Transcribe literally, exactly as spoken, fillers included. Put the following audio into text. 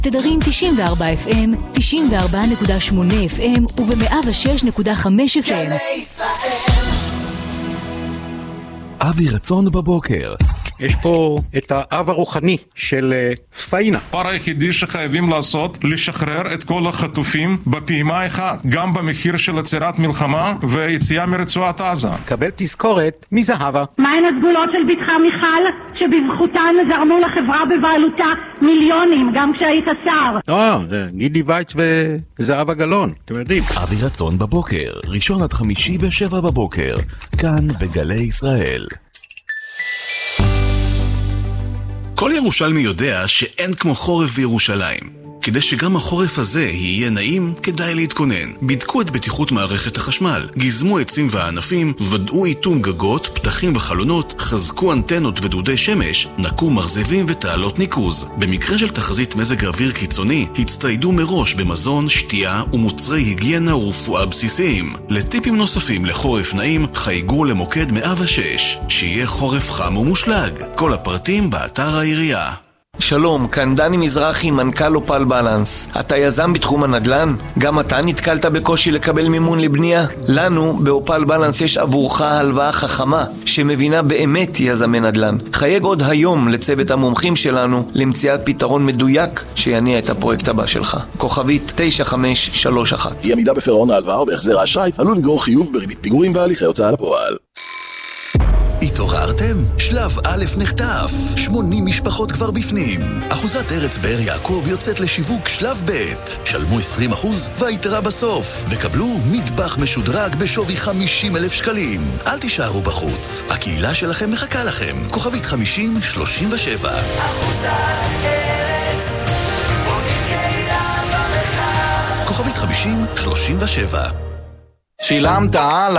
תדרים תשעים וארבע אף אם, תשעים וארבע נקודה שמונה אף אם וב-מאה ושש נקודה חמש אף אם. אבי רצון בבוקר. יש פה את האב הרוחני של פיינה. הפער היחידי שחייבים לעשות, לשחרר את כל החטופים בפעימה אחת, גם במחיר של עצירת מלחמה ויציאה מרצועת עזה. קבל תזכורת מזהבה. מהן הסגולות של בתך מיכל, שבזכותן זרמו לחברה בבעלותה מיליונים, גם כשהיית שר? לא, זה גידי וייץ וזהבה גלאון, אתם יודעים. אבי רצון בבוקר, ראשון עד חמישי בשבע בבוקר, כאן בגלי ישראל. כל ירושלמי יודע שאין כמו חורף בירושלים. כדי שגם החורף הזה יהיה נעים, כדאי להתכונן. בדקו את בטיחות מערכת החשמל, גזמו עצים וענפים, ודאו איתום גגות, פתחים וחלונות, חזקו אנטנות ודודי שמש, נקו מרזבים ותעלות ניקוז. במקרה של תחזית מזג אוויר קיצוני, הצטיידו מראש במזון, שתייה ומוצרי היגיינה ורפואה בסיסיים. לטיפים נוספים לחורף נעים, חייגו למוקד מאה ושש. שיהיה חורף חם ומושלג. כל הפרטים באתר העירייה. שלום, כאן דני מזרחי, מנכ"ל אופל בלנס. אתה יזם בתחום הנדל"ן? גם אתה נתקלת בקושי לקבל מימון לבנייה? לנו, באופל בלנס, יש עבורך הלוואה חכמה, שמבינה באמת יזמי נדל"ן. חייג עוד היום לצוות המומחים שלנו, למציאת פתרון מדויק שיניע את הפרויקט הבא שלך. כוכבית תשע חמש שלוש אחת. אי עמידה בפירעון ההלוואה או בהחזר האשראי עלול לגרור חיוב בריבית פיגורים והליכי הוצאה לפועל. התעוררתם? שלב א' נחטף. שמונים משפחות כבר בפנים. אחוזת ארץ באר יעקב יוצאת לשיווק שלב ב'. שלמו עשרים אחוז והיתרה בסוף. וקבלו מטבח משודרג בשווי חמישים אלף שקלים. אל תישארו בחוץ. הקהילה שלכם מחכה לכם. כוכבית חמישים שלושים ושבע. אחוזת ארץ. בונים קהילה במרכז. כוכבית חמישים שלושים ושבע. שילמת על